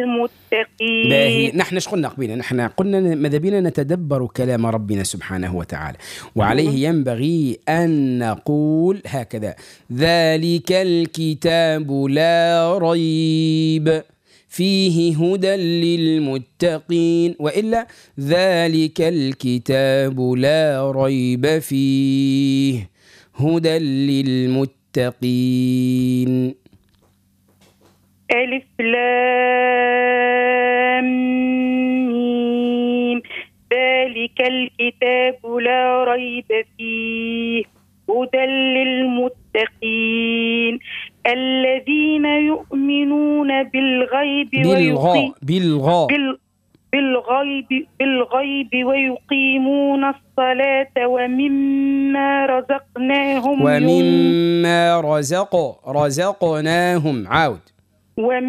باهي، المتقين. نحن ايش قلنا قبيله؟ نحن قلنا ماذا بينا نتدبر كلام ربنا سبحانه وتعالى، وعليه ينبغي أن نقول هكذا: ذلك الكتاب لا ريب فيه هدى للمتقين، وإلا ذلك الكتاب لا ريب فيه هدى للمتقين. ألف لام ميم. ذلك الكتاب لا ريب فيه هدى للمتقين الذين يؤمنون بالغيب ويقيمون الصلاة ومما رزقناهم رزقناهم